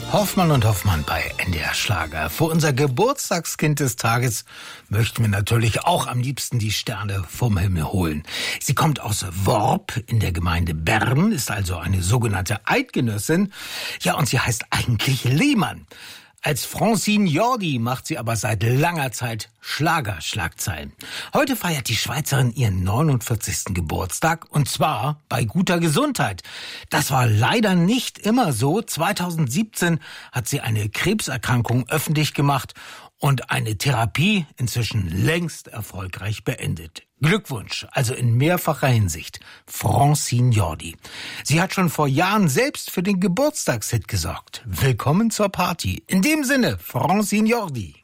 Hoffmann und Hoffmann bei NDR Schlager. Für unser Geburtstagskind des Tages möchten wir natürlich auch am liebsten die Sterne vom Himmel holen. Sie kommt aus Worp in der Gemeinde Bern, ist also eine sogenannte Eidgenössin. Ja, und sie heißt eigentlich Lehmann. Als Francine Jordi macht sie aber seit langer Zeit Schlagerschlagzeilen. Heute feiert die Schweizerin ihren 49. Geburtstag und zwar bei guter Gesundheit. Das war leider nicht immer so. 2017 hat sie eine Krebserkrankung öffentlich gemacht und eine Therapie inzwischen längst erfolgreich beendet. Glückwunsch, also in mehrfacher Hinsicht, Francine Jordi. Sie hat schon vor Jahren selbst für den Geburtstagshit gesorgt. Willkommen zur Party. In dem Sinne, Francine Jordi.